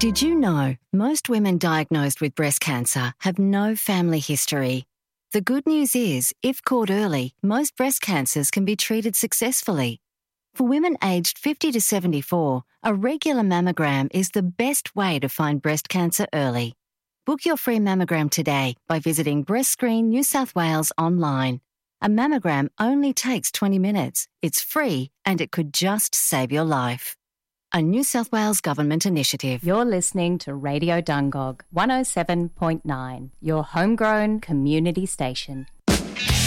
Did you know most women diagnosed with breast cancer have no family history? The good news is, if caught early, most breast cancers can be treated successfully. For women aged 50 to 74, a regular mammogram is the best way to find breast cancer early. Book your free mammogram today by visiting Breast Screen New South Wales online. A mammogram only takes 20 minutes. It's free and it could just save your life. A New South Wales Government initiative. You're listening to Radio Dungog 107.9, your homegrown community station.